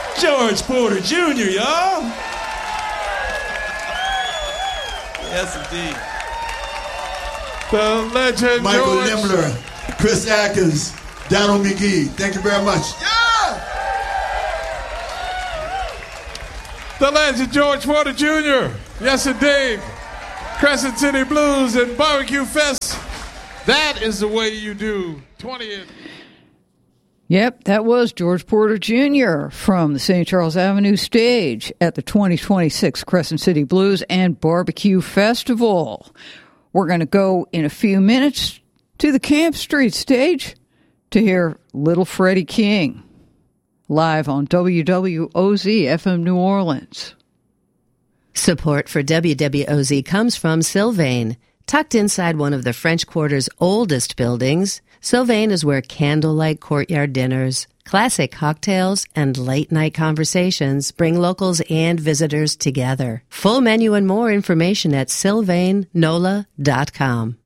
George Porter Jr., y'all. Yes, indeed. The legend Michael George. Limler, Chris Atkins, Donald McGee. Thank you very much. Yeah! The legend George Porter Jr. Yes, indeed. Crescent City Blues and Barbecue Fest. That is the way you do 20th. Yep, that was George Porter Jr. from the St. Charles Avenue stage at the 2026 Crescent City Blues and Barbecue Festival. We're going to go in a few minutes to the Camp Street stage to hear Little Freddie King live on WWOZ FM New Orleans. Support for WWOZ comes from Sylvain. Tucked inside one of the French Quarter's oldest buildings, Sylvain is where candlelight courtyard dinners, classic cocktails, and late-night conversations bring locals and visitors together. Full menu and more information at sylvainnola.com.